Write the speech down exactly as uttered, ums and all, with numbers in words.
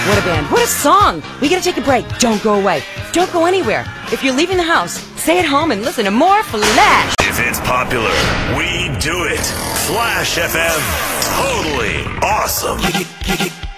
What a band. What a song. We gotta take a break. Don't go away. Don't go anywhere. If you're leaving the house, stay at home and listen to more Flash. If it's popular, we do it. Flash F M. Totally awesome.